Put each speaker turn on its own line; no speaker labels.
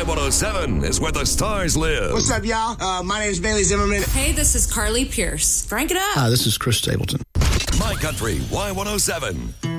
Y107 is where the stars live.
What's up, y'all? My name is Bailey Zimmerman.
Hey, this is Carly Pierce. Crank it up.
Hi, this is Chris Stapleton.
My Country Y107.